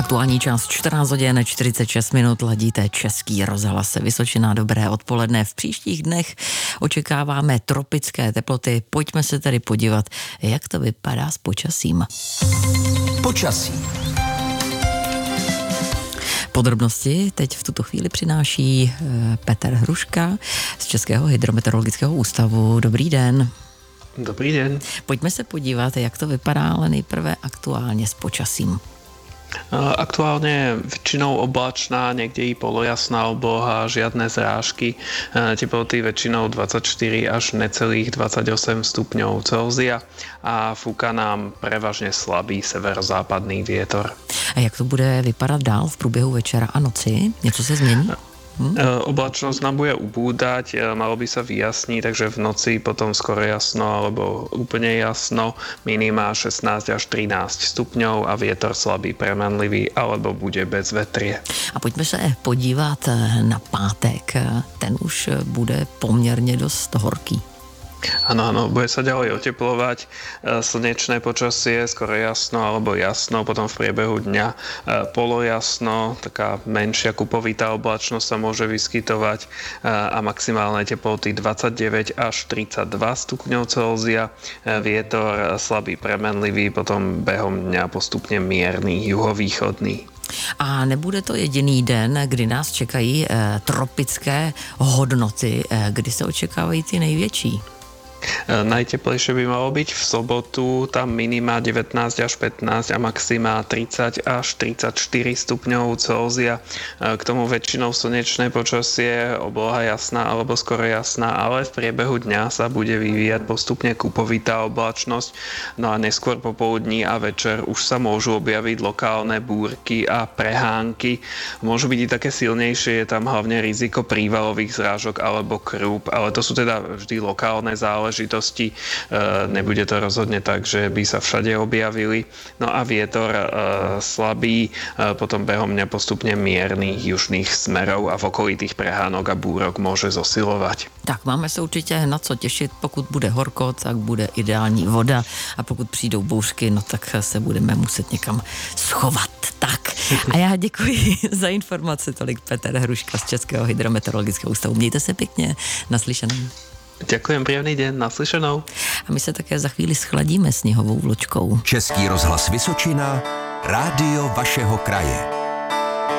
Aktuální čas 14 hodin 46 minut, ladíte Český rozhlas Vysočina. Dobré odpoledne. V příštích dnech očekáváme tropické teploty. Pojďme se tedy podívat, jak to vypadá s počasím. Počasí. Podrobnosti teď v tuto chvíli přináší Petr Hruška z Českého hydrometeorologického ústavu. Dobrý den. Dobrý den. Pojďme se podívat, jak to vypadá, ale nejprve aktuálně s počasím. Aktuálne väčšinou oblačná, niekde i polojasná obloha, žiadne zrážky, teploty väčšinou 24 až necelých 28 stupňov Celzia a fúka nám prevažne slabý severozápadný vietor. A jak to bude vypadat dál v průběhu večera a noci? Něco se změní? Oblačnosť nám bude ubúdať, malo by sa vyjasniť, takže v noci potom skoro jasno alebo úplne jasno, minima 16 až 13 stupňov a vietor slabý premenlivý alebo bude bez vetrie. A pojďme se podívat na pátek. Ten už bude poměrně dost horký. Áno, bude sa ďalej oteplovať, slnečné počasie, skoro jasno alebo jasno, potom v priebehu dňa polojasno, taká menšia kupovitá oblačnosť sa môže vyskytovať a maximálne teploty 29 až 32 stupňov Celzia, vietor slabý premenlivý, potom behom dňa postupne mierny juhovýchodný. A nebude to jediný den, kdy nás čekají tropické hodnoty, kdy se očekávají ty největší? Najteplejšie by malo byť v sobotu, tam minima 19 až 15 a maxima 30 až 34 stupňov Celzia. K tomu väčšinou slnečné počasie, obloha jasná alebo skoro jasná, ale v priebehu dňa sa bude vyvíjať postupne kupovitá oblačnosť. No a neskôr popoludní a večer už sa môžu objaviť lokálne búrky a prehánky. Môžu byť i také silnejšie, je tam hlavne riziko prívalových zrážok alebo krúp, ale to sú teda vždy lokálne záležitosti. Nebude to rozhodne tak, že by sa všade objavili. No a vietor slabý, potom behom dňa postupne miernych južných smerov a v okolitých prehánok a búrok môže zosilovať. Tak máme se určitě na co těšit. Pokud bude horko, tak bude ideální voda a pokud přijdou bouřky, no tak se budeme muset někam schovat. Tak a já děkuji za informace. Tolik Petr Hruška z Českého hydrometeorologického ústavu. Mějte se pěkně, naslyšenou. Ďakujem, príjemný deň, naslyšenou. A my se také za chvíli schladíme sněhovou vločkou. Český rozhlas Vysočina, rádio vašeho kraje.